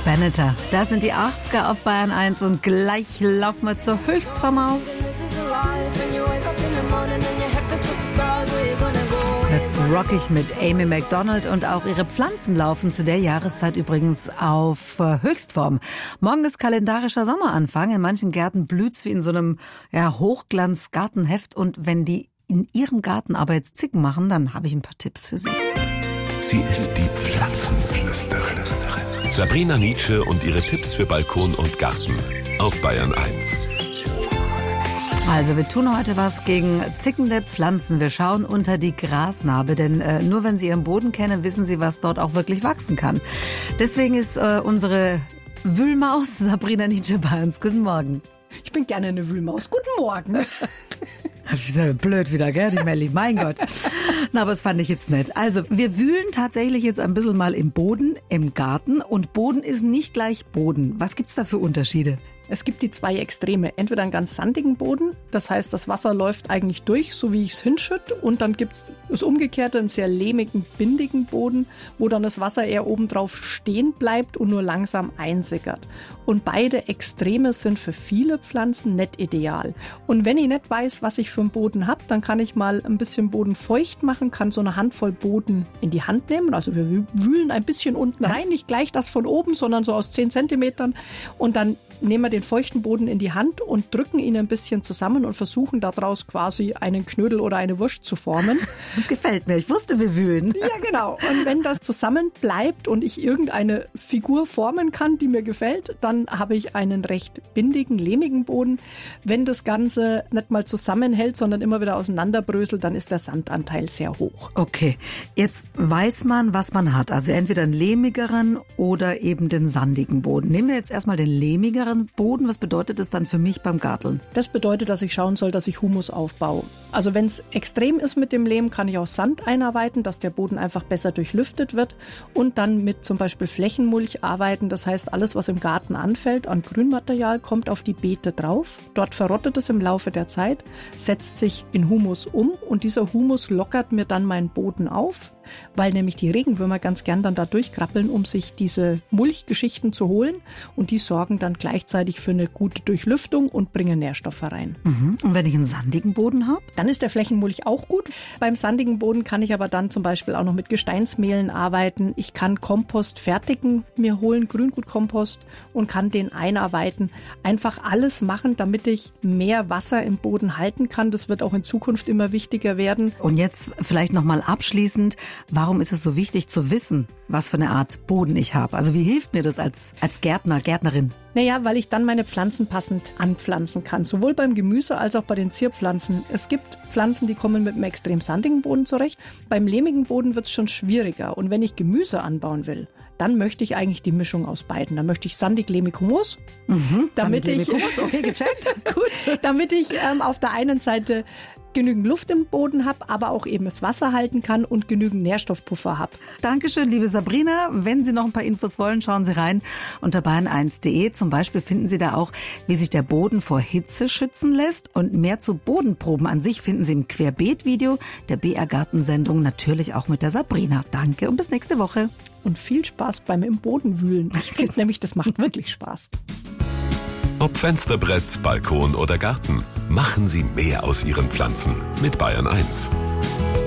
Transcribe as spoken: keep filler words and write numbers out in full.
Spanitor. Das sind die achtziger auf Bayern eins und gleich laufen wir zur Höchstform auf. Jetzt rock ich mit Amy Macdonald und auch ihre Pflanzen laufen zu der Jahreszeit übrigens auf Höchstform. Morgen ist kalendarischer Sommeranfang. In manchen Gärten blüht's wie in so einem ja, Hochglanz-Gartenheft. Und wenn die in ihrem Garten aber jetzt Zicken machen, dann habe ich ein paar Tipps für Sie. Sie ist die Pflanzenflüsterin. Sabrina Nitzsche und ihre Tipps für Balkon und Garten auf Bayern eins. Also wir tun heute was gegen zickende Pflanzen. Wir schauen unter die Grasnarbe, denn äh, nur wenn Sie Ihren Boden kennen, wissen Sie, was dort auch wirklich wachsen kann. Deswegen ist äh, unsere Wühlmaus Sabrina Nitzsche bei uns. Guten Morgen. Ich bin gerne eine Wühlmaus. Guten Morgen. Das ist ja blöd wieder, gell, die Melli, mein Gott. Na, aber das fand ich jetzt nett. Also, wir wühlen tatsächlich jetzt ein bisschen mal im Boden, im Garten. Und Boden ist nicht gleich Boden. Was gibt's da für Unterschiede? Es gibt die zwei Extreme. Entweder einen ganz sandigen Boden, das heißt, das Wasser läuft eigentlich durch, so wie ich es hinschütte. Und dann gibt es das Umgekehrte, einen sehr lehmigen, bindigen Boden, wo dann das Wasser eher obendrauf stehen bleibt und nur langsam einsickert. Und beide Extreme sind für viele Pflanzen nicht ideal. Und wenn ich nicht weiß, was ich für einen Boden habe, dann kann ich mal ein bisschen Boden feucht machen, kann so eine Handvoll Boden in die Hand nehmen. Also wir wühlen ein bisschen unten rein, nicht gleich das von oben, sondern so aus zehn Zentimetern. Und dann nehmen wir den feuchten Boden in die Hand und drücken ihn ein bisschen zusammen und versuchen daraus quasi einen Knödel oder eine Wurst zu formen. Das gefällt mir. Ich wusste, wir wühlen. Ja, genau. Und wenn das zusammen bleibt und ich irgendeine Figur formen kann, die mir gefällt, dann habe ich einen recht bindigen, lehmigen Boden. Wenn das Ganze nicht mal zusammenhält, sondern immer wieder auseinanderbröselt, dann ist der Sandanteil sehr hoch. Okay, jetzt weiß man, was man hat. Also entweder einen lehmigeren oder eben den sandigen Boden. Nehmen wir jetzt erstmal den lehmigeren Boden. Was bedeutet das dann für mich beim Garteln? Das bedeutet, dass ich schauen soll, dass ich Humus aufbaue. Also wenn es extrem ist mit dem Lehm, kann ich auch Sand einarbeiten, dass der Boden einfach besser durchlüftet wird und dann mit zum Beispiel Flächenmulch arbeiten. Das heißt, alles, was im Garten anfällt an Grünmaterial, kommt auf die Beete drauf. Dort verrottet es im Laufe der Zeit, setzt sich in Humus um und dieser Humus lockert mir dann meinen Boden auf, weil nämlich die Regenwürmer ganz gern dann da durchkrabbeln, um sich diese Mulchgeschichten zu holen und die sorgen dann gleichzeitig für eine gute Durchlüftung und bringen Nährstoffe rein. Mhm. Und wenn ich einen sandigen Boden habe? Dann ist der Flächenmulch auch gut. Beim sandigen Boden kann ich aber dann zum Beispiel auch noch mit Gesteinsmehlen arbeiten. Ich kann Kompost fertigen, mir holen, Grüngutkompost und kann den einarbeiten. Einfach alles machen, damit ich mehr Wasser im Boden halten kann. Das wird auch in Zukunft immer wichtiger werden. Und jetzt vielleicht nochmal abschließend, warum ist es so wichtig zu wissen, was für eine Art Boden ich habe? Also wie hilft mir das als, als Gärtner, Gärtnerin? Naja, weil ich dann meine Pflanzen passend anpflanzen kann. Sowohl beim Gemüse als auch bei den Zierpflanzen. Es gibt Pflanzen, die kommen mit einem extrem sandigen Boden zurecht. Beim lehmigen Boden wird es schon schwieriger. Und wenn ich Gemüse anbauen will, dann möchte ich eigentlich die Mischung aus beiden. Dann möchte ich sandig, lehmig, Humus. Mhm, damit sandig, ich, lehmig, Humus, okay, gecheckt. Gut. Damit ich ähm, auf der einen Seite genügend Luft im Boden habe, aber auch eben das Wasser halten kann und genügend Nährstoffpuffer habe. Dankeschön, liebe Sabrina. Wenn Sie noch ein paar Infos wollen, schauen Sie rein unter bayern eins punkt de. Zum Beispiel finden Sie da auch, wie sich der Boden vor Hitze schützen lässt. Und mehr zu Bodenproben an sich finden Sie im Querbeet-Video der B R-Gartensendung, natürlich auch mit der Sabrina. Danke und bis nächste Woche. Und viel Spaß beim im Boden wühlen. Ich finde nämlich, das macht wirklich Spaß. Ob Fensterbrett, Balkon oder Garten, machen Sie mehr aus Ihren Pflanzen mit Bayern eins.